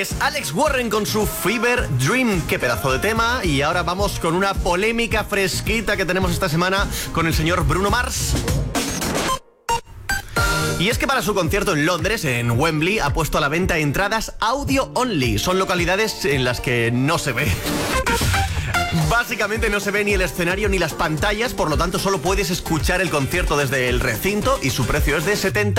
Es Alex Warren con su Fever Dream. Qué pedazo de tema. Y ahora vamos con una polémica fresquita que tenemos esta semana con el señor Bruno Mars. Y es que para su concierto en Londres, en Wembley, ha puesto a la venta entradas audio only. Son localidades en las que no se ve. Básicamente no se ve ni el escenario ni las pantallas, por lo tanto solo puedes escuchar el concierto desde el recinto y su precio es de 70